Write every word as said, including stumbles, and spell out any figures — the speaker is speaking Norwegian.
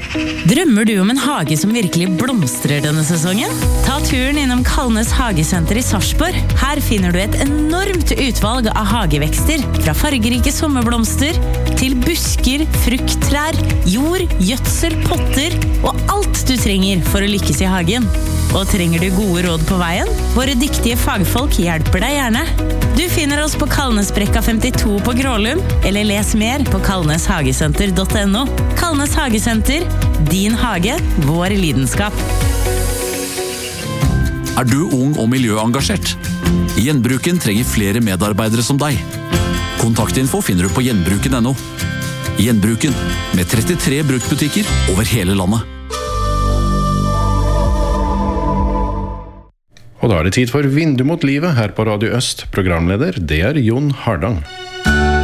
Drømmer du om en hage som virkelig blomstrer denne sesongen? Ta turen innom Kalnes Hagesenter i Sarpsborg. Her finner du et enormt utvalg av hagevekster, fra fargerike sommerblomster til busker, frukttrær, jord, gjødsel, potter og alt du trenger for å lykkes i hagen. Og trenger du gode råd på veien? Våre dyktige fagfolk hjelper deg gjerne. Du finner oss på Kalnesbrekka femtito på Grålum, eller les mer på kalneshagesenter punktum no. Kalnes Hagesenter, din hage, vår lidenskap. Er du ung og miljøengasjert? Gjenbruken trenger flere medarbeidere som deg. Kontaktinfo finner du på gjenbruken punktum no. Gjenbruken, med trettitre bruktbutikker over hele landet. Og da er det tid for Vindu mot livet her på Radio Øst. Programleder, det er Jon Hardang.